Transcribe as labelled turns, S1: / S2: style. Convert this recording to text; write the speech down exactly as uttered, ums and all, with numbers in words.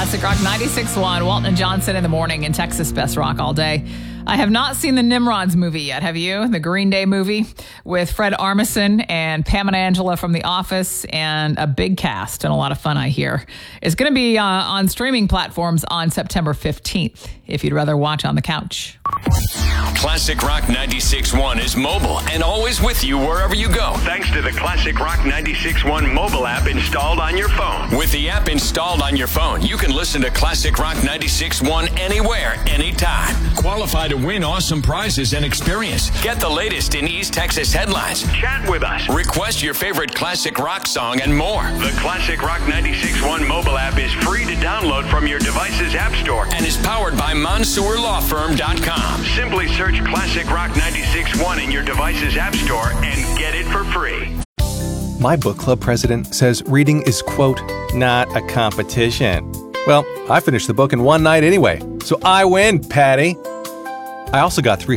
S1: Classic Rock ninety-six point one. Walton and Johnson in the morning in Texas Best Rock all day. I have not seen the Nimrods movie yet, have you? The Green Day movie with Fred Armisen and Pam and Angela from The Office, and a big cast and a lot of fun, I hear. It's going to be uh, on streaming platforms on September fifteenth, if you'd rather watch on the couch.
S2: Classic Rock ninety-six point one is mobile and always with you wherever you go.
S3: Thanks to the Classic Rock ninety-six point one mobile app installed on your phone.
S2: With the app installed on your phone, you can listen to Classic Rock ninety-six point one anywhere, anytime. Qualify to win awesome prizes and experience. Get the latest in East Texas headlines.
S3: Chat with us.
S2: Request your favorite classic rock song and more.
S3: The Classic Rock ninety-six point one mobile app is free to download from your device's app store
S2: and is powered by Mansour Law Firm dot com.
S3: Simply search Classic Rock ninety-six point one in your device's app store and get it for free.
S4: My book club president says reading is, quote, not a competition. Well, I finished the book in one night anyway, so I win, Patty. I also got three